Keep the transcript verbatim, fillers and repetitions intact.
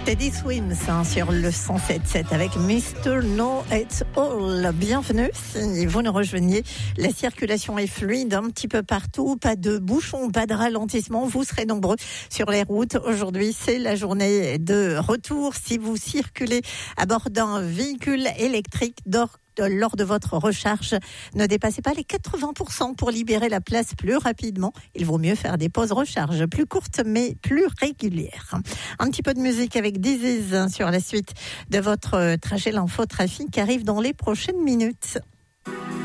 Teddy Swims hein, sur le cent sept sept avec mister Know It All. Bienvenue si vous nous rejoignez. La circulation est fluide un petit peu partout. Pas de bouchons, pas de ralentissement. Vous serez nombreux sur les routes. Aujourd'hui, c'est la journée de retour. Si vous circulez à bord d'un véhicule électrique d'or lors de votre recharge, ne dépassez pas les quatre-vingts pour cent pour libérer la place plus rapidement. Il vaut mieux faire des pauses recharge plus courtes mais plus régulières. Un petit peu de musique avec This Is sur la suite de votre trajet. L'infotrafic arrive dans les prochaines minutes.